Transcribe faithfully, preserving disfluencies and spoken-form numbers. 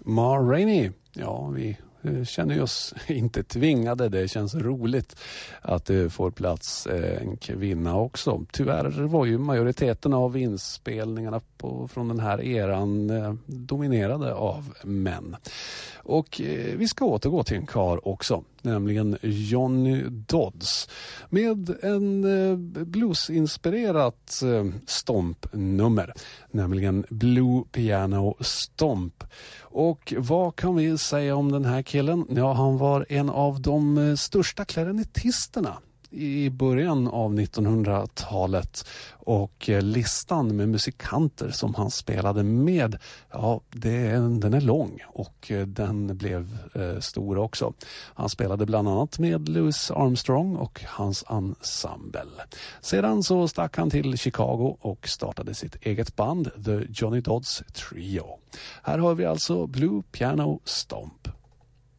Ma Rainey. Ja, vi känner oss inte tvingade. Det känns roligt att det får plats en kvinna också. Tyvärr var ju majoriteten av inspelningarna på, från den här eran eh, dominerade av män. Och eh, vi ska återgå till en kar också, nämligen Johnny Dodds med en eh, bluesinspirerat eh, stompnummer, nämligen Blue Piano Stomp. Och vad kan vi säga om den här killen? Ja, han var en av de eh, största klarinettisterna i början av nittonhundratalet, och listan med musikanter som han spelade med, ja, det är, den är lång och den blev eh, stor också. Han spelade bland annat med Louis Armstrong och hans ensemble. Sedan så stack han till Chicago och startade sitt eget band, The Johnny Dodds Trio. Här har vi alltså Blue Piano Stomp.